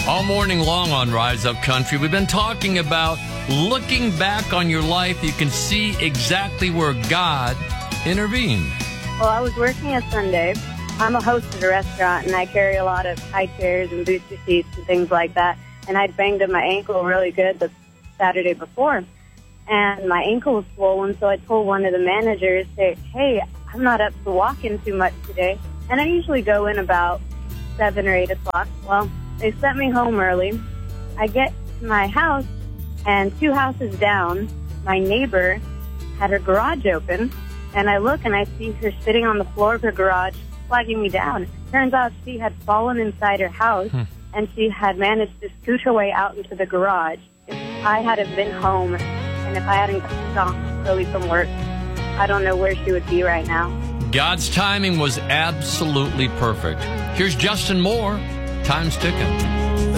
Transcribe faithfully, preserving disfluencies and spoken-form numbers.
All morning long on Rise Up Country, we've been talking about looking back on your life. You can see exactly where God intervened. Well, I was working a Sunday. I'm a host at a restaurant, and I carry a lot of high chairs and booster seats and things like that. And I'd banged up my ankle really good the Saturday before. And my ankle was swollen, so I told one of the managers, say, hey, I'm not up to walking too much today. And I usually go in about seven or eight o'clock. Well, they sent me home early. I get to my house, and two houses down, my neighbor had her garage open, and I look and I see her sitting on the floor of her garage, flagging me down. Turns out she had fallen inside her house, hmm. and she had managed to scoot her way out into the garage. If I hadn't been home, and if I hadn't gone early from work, I don't know where she would be right now. God's timing was absolutely perfect. Here's Justin Moore. Time's ticking.